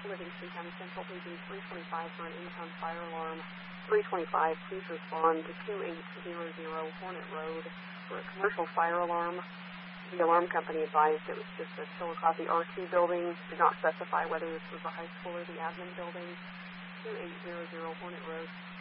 Livingston County Central, paging 325 for an in-town fire alarm. 325, please respond to 2800 Hornet Road for a commercial fire alarm. The alarm company advised it was just a Chillicothe R2 building, did not specify whether this was the high school or the admin building. 2800 Hornet Road.